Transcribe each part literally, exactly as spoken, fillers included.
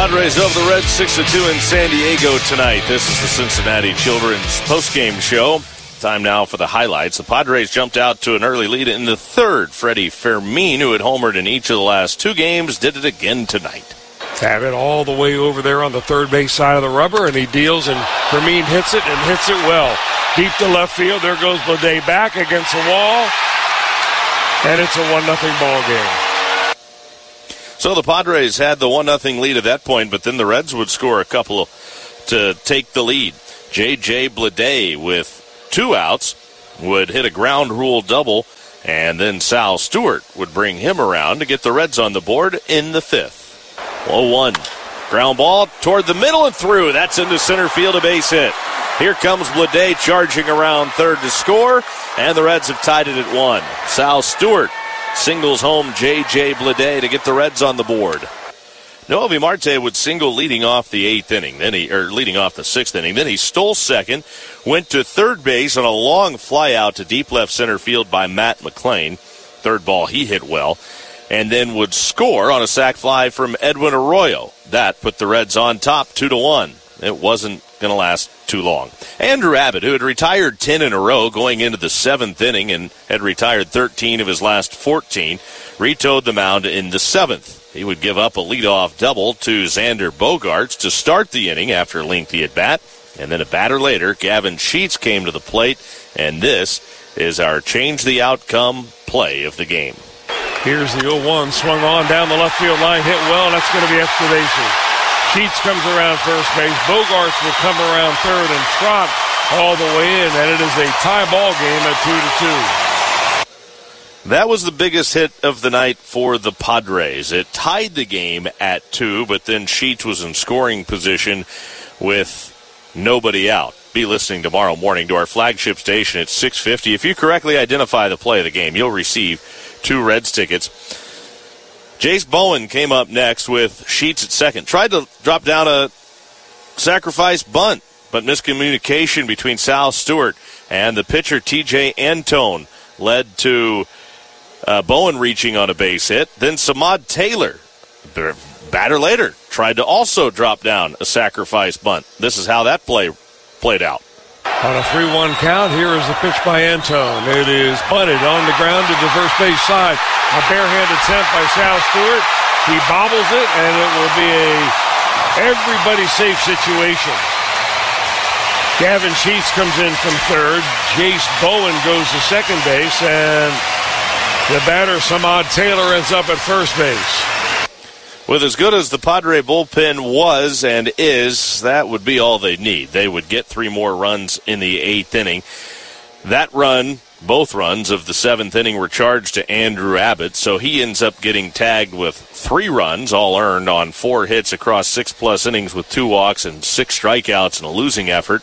Padres over the Reds six to two in San Diego tonight. This is the Cincinnati Children's postgame show. Time now for the highlights. The Padres jumped out to an early lead in the third. Freddie Fermin, who had homered in each of the last two games, did it again tonight. Have it all the way over there on the third base side of the rubber, and he deals, and Fermin hits it and hits it well. Deep to left field. There goes Bleday back against the wall, and it's a one nothing ball game. So the Padres had the one nothing lead at that point, but then the Reds would score a couple to take the lead. J J Bleday with two outs would hit a ground rule double, and then Sal Stewart would bring him around to get the Reds on the board in the fifth. oh one. Ground ball toward the middle and through. That's into center field, a base hit. Here comes Bleday charging around third to score, and the Reds have tied it at one. Sal Stewart singles home J J Bleday to get the Reds on the board. Noelvi Marte would single leading off the eighth inning, then he or leading off the sixth inning. Then he stole second, went to third base on a long fly out to deep left center field by Matt McClain. Third ball he hit well, and then would score on a sac fly from Edwin Arroyo. That put the Reds on top two to one. It wasn't going to last too long. Andrew Abbott, who had retired ten in a row going into the seventh inning and had retired thirteen of his last fourteen, retoed the mound in the seventh. He would give up a leadoff double to Xander Bogaerts to start the inning after a lengthy at bat. And then a batter later, Gavin Sheets came to the plate, and this is our change the outcome play of the game. Here's the oh one, swung on down the left field line, hit well, and that's going to be extra bases. Sheets comes around first base. Bogaerts will come around third and trot all the way in, and it is a tie ball game at two to two. That was the biggest hit of the night for the Padres. It tied the game at two, but then Sheets was in scoring position with nobody out. Be listening tomorrow morning to our flagship station at six fifty. If you correctly identify the play of the game, you'll receive two Reds tickets. Jace Bowen came up next with Sheets at second. Tried to drop down a sacrifice bunt, but miscommunication between Sal Stewart and the pitcher T J Antone led to uh, Bowen reaching on a base hit. Then Samad Taylor, batter later, tried to also drop down a sacrifice bunt. This is how that play played out. On a three one count, here is the pitch by Antone. It is bunted on the ground to the first base side. A barehand attempt by Sal Stewart. He bobbles it, and it will be a everybody safe situation. Gavin Sheets comes in from third. Jace Bowen goes to second base, and the batter, Samad Taylor, ends up at first base. With as good as the Padre bullpen was and is, that would be all they need. They would get three more runs in the eighth inning. That run, both runs of the seventh inning, were charged to Andrew Abbott, so he ends up getting tagged with three runs, all earned on four hits across six-plus innings with two walks and six strikeouts and a losing effort.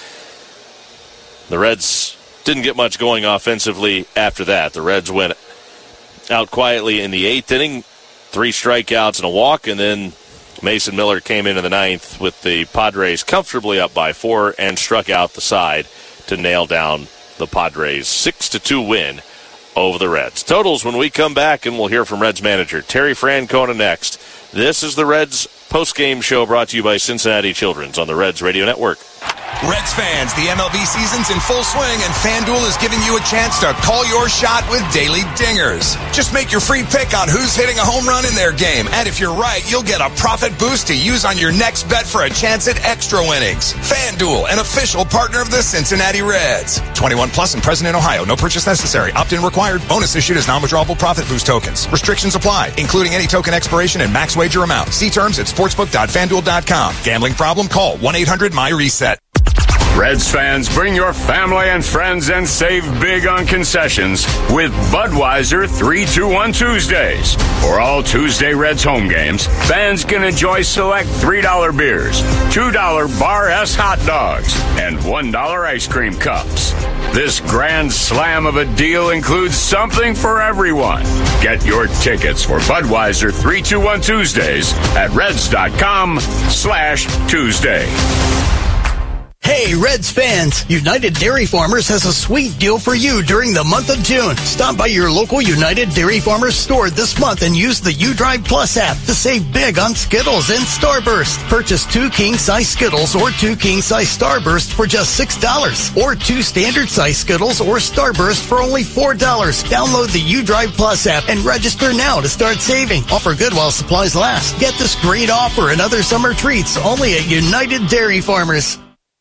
The Reds didn't get much going offensively after that. The Reds went out quietly in the eighth inning, three strikeouts and a walk, and then Mason Miller came into the ninth with the Padres comfortably up by four and struck out the side to nail down the Padres' six to two win over the Reds. Totals when we come back, and we'll hear from Reds manager Terry Francona next. This is the Reds postgame show brought to you by Cincinnati Children's on the Reds Radio Network. Reds fans, the M L B season's in full swing, and FanDuel is giving you a chance to call your shot with daily dingers. Just make your free pick on who's hitting a home run in their game, and if you're right, you'll get a profit boost to use on your next bet for a chance at extra winnings. FanDuel, an official partner of the Cincinnati Reds. twenty-one plus and present in Ohio. No purchase necessary. Opt-in required. Bonus issued as non-withdrawable profit boost tokens. Restrictions apply, including any token expiration and max wager amount. See terms at sportsbook dot fan duel dot com. Gambling problem? Call one eight hundred M Y reset. Reds fans, bring your family and friends and save big on concessions with Budweiser three two one Tuesdays. For all Tuesday Reds home games, fans can enjoy select three dollar beers, two dollar Bar S hot dogs, and one dollar ice cream cups. This grand slam of a deal includes something for everyone. Get your tickets for Budweiser three two one Tuesdays at reds dot com slash Tuesday. Hey, Reds fans! United Dairy Farmers has a sweet deal for you during the month of June. Stop by your local United Dairy Farmers store this month and use the UDrive Plus app to save big on Skittles and Starburst. Purchase two king-size Skittles or two king-size Starburst for just six dollars. Or two standard-size Skittles or Starburst for only four dollars. Download the UDrive Plus app and register now to start saving. Offer good while supplies last. Get this great offer and other summer treats only at United Dairy Farmers.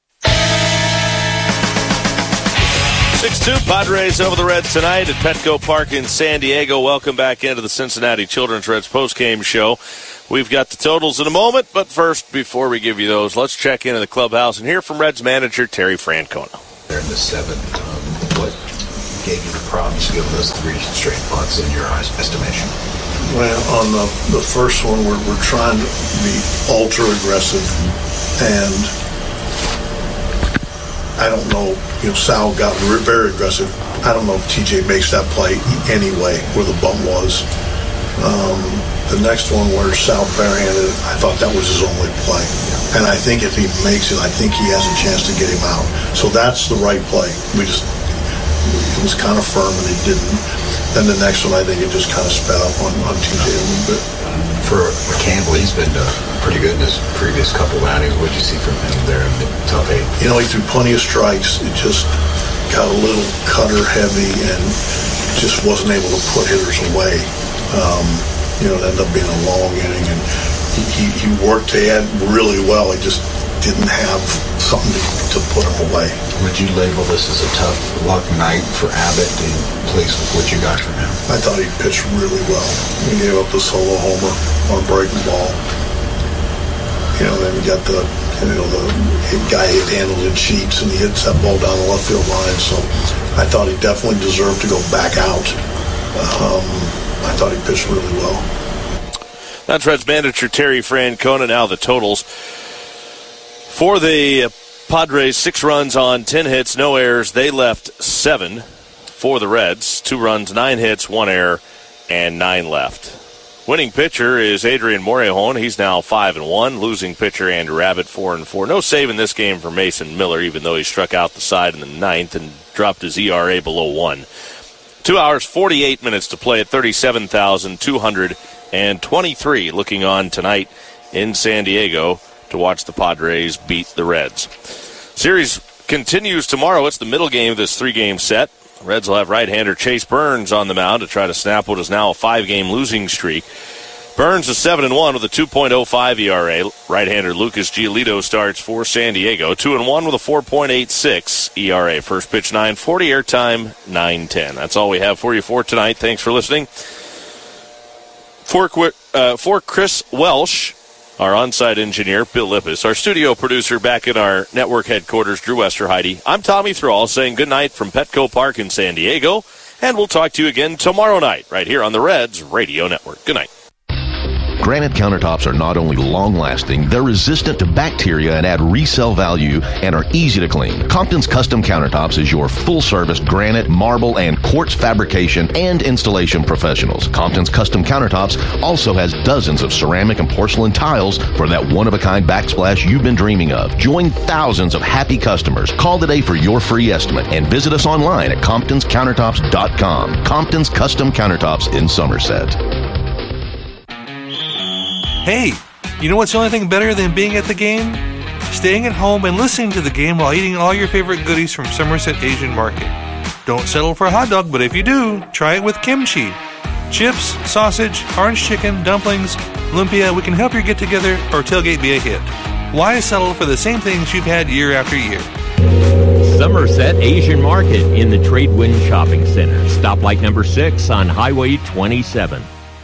six two Padres over the Reds tonight at Petco Park in San Diego. Welcome back into the Cincinnati Children's Reds postgame show. We've got the totals in a moment, but first, before we give you those, let's check into the clubhouse and hear from Reds manager Terry Francona. They're in the seventh. Um, what gave you the problems to give those three straight bunts in your estimation? Well, on the, the first one, we're, we're trying to be ultra aggressive, and I don't know, you know, Sal got very aggressive. I don't know if T J makes that play anyway, where the bump was. Um, the next one where Sal barehanded, I thought that was his only play. And I think if he makes it, I think he has a chance to get him out. So that's the right play. We just, it was kind of firm and he didn't. Then the next one, I think it just kind of sped up on, on T J a little bit. For Campbell, he's been uh, pretty good in his previous couple of outings. What did you see from him there in the top eight? You know, he threw plenty of strikes. It just got a little cutter heavy and just wasn't able to put hitters away. Um, you know, it ended up being a long inning, and he, he, he worked to add really well. He just didn't have something to, to put him away. Would you label this as a tough luck night for Abbott, and pleased with what you got from him? I thought he pitched really well. He gave up the solo homer on a breaking ball. You know, then you got the, you know, the guy hit handled in Sheets, and he hits that ball down the left field line. So I thought he definitely deserved to go back out. Um, I thought he pitched really well. That's Reds manager Terry Francona. Now the totals. For the Padres, six runs on ten hits, no errors. They left seven. For the Reds, two runs, nine hits, one error, and nine left. Winning pitcher is Adrian Morejon. He's now five and one. Losing pitcher Andrew Abbott, four and four. No save in this game for Mason Miller, even though he struck out the side in the ninth and dropped his E R A below one. Two hours, forty-eight minutes to play at thirty-seven thousand two hundred twenty-three. Looking on tonight in San Diego to watch the Padres beat the Reds. Series continues tomorrow. It's the middle game of this three-game set. Reds will have right-hander Chase Burns on the mound to try to snap what is now a five-game losing streak. Burns is seven and one with a two point oh five E R A. Right-hander Lucas Giolito starts for San Diego, two and one with a four point eight six E R A. First pitch nine forty, airtime nine ten. That's all we have for you for tonight. Thanks for listening. For, uh, for Chris Welsh, our on-site engineer, Bill Lippis, our studio producer back in our network headquarters, Drew Westerheide, I'm Tommy Thrall saying good night from Petco Park in San Diego, and we'll talk to you again tomorrow night right here on the Reds Radio Network. Good night. Granite countertops are not only long-lasting, they're resistant to bacteria and add resale value and are easy to clean. Compton's Custom Countertops is your full-service granite, marble, and quartz fabrication and installation professionals. Compton's Custom Countertops also has dozens of ceramic and porcelain tiles for that one-of-a-kind backsplash you've been dreaming of. Join thousands of happy customers. Call today for your free estimate and visit us online at comptons countertops dot com. Compton's Custom Countertops in Somerset. Hey, you know what's the only thing better than being at the game? Staying at home and listening to the game while eating all your favorite goodies from Somerset Asian Market. Don't settle for a hot dog, but if you do, try it with kimchi. Chips, sausage, orange chicken, dumplings, lumpia, we can help your get-together or tailgate be a hit. Why settle for the same things you've had year after year? Somerset Asian Market in the Tradewind Shopping Center. Stoplight number six on Highway twenty-seven.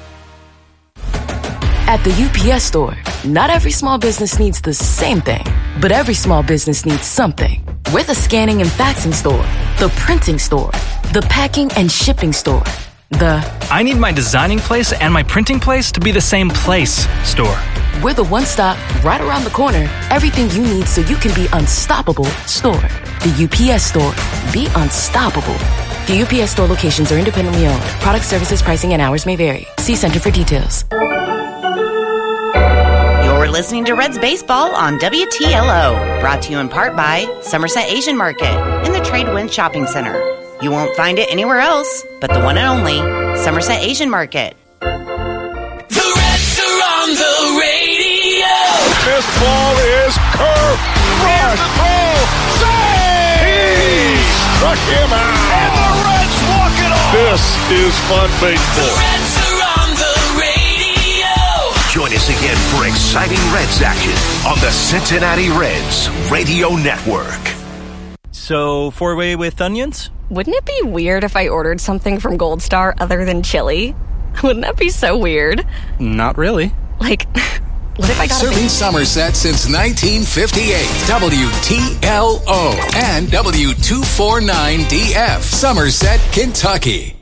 At the U P S Store, not every small business needs the same thing, but every small business needs something. We're the scanning and faxing store, the printing store, the packing and shipping store, the I need my designing place and my printing place to be the same place store. We're the one-stop, right around the corner, everything you need so you can be unstoppable store. The U P S Store. Be unstoppable. The U P S Store locations are independently owned. Product, services, pricing, and hours may vary. See Center for details. listening to Reds Baseball on W T L O, brought to you in part by Somerset Asian Market in the Tradewind Shopping Center. You won't find it anywhere else but the one and only Somerset Asian Market. The Reds are on the radio. This ball is curved. Here's the throw. Save! He struck him out. And the Reds walk it off. This is fun baseball. The Reds are on the radio. Join us again for exciting Reds action on the Cincinnati Reds Radio Network. So, four-way with onions? Wouldn't it be weird if I ordered something from Gold Star other than chili? Wouldn't that be so weird? Not really. Like, what if I got Serving a big... Somerset since nineteen fifty-eight. W T L O and W two forty-nine D F. Somerset, Kentucky.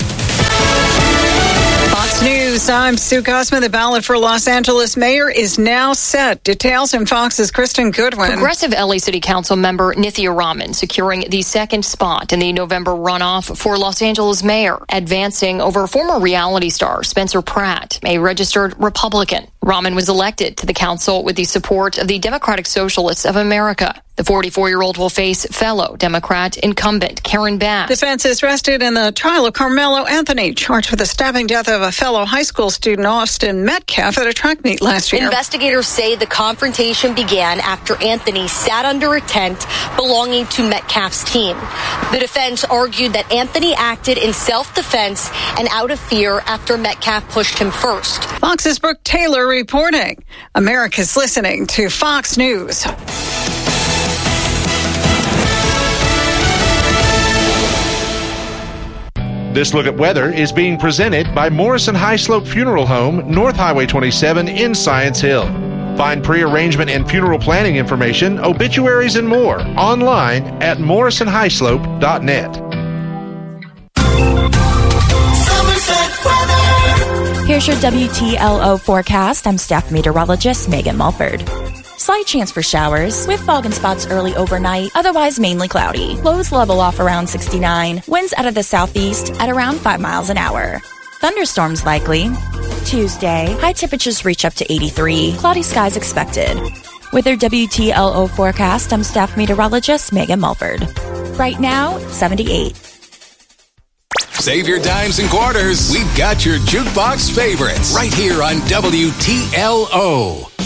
Fox News, I'm Sue Cosman. The ballot for Los Angeles mayor is now set. Details in Fox's Kristen Goodwin. Progressive L A City Council member Nithya Raman securing the second spot in the November runoff for Los Angeles mayor, advancing over former reality star Spencer Pratt, a registered Republican. Raman was elected to the council with the support of the Democratic Socialists of America. The forty-four-year-old will face fellow Democrat incumbent Karen Bass. Defense is rested in the trial of Carmelo Anthony, charged with the stabbing death of a fellow high school student, Austin Metcalf, at a track meet last year. Investigators say the confrontation began after Anthony sat under a tent belonging to Metcalf's team. The defense argued that Anthony acted in self-defense and out of fear after Metcalf pushed him first. Fox's Brooke Taylor reporting. America's listening to Fox News. This look at weather is being presented by Morrison High Slope Funeral Home, North Highway twenty-seven in Science Hill. Find pre-arrangement and funeral planning information, obituaries, and more online at morrison high slope dot net. Here's your W T L O forecast. I'm staff meteorologist Megan Mulford. Slight chance for showers, with fog and spots early overnight, otherwise mainly cloudy. Lows level off around sixty-nine. Winds out of the southeast at around five miles an hour. Thunderstorms likely. Tuesday, high temperatures reach up to eighty-three. Cloudy skies expected. With your W T L O forecast, I'm staff meteorologist Megan Mulford. Right now, seventy-eight. Save your dimes and quarters. We've got your jukebox favorites right here on W T L O.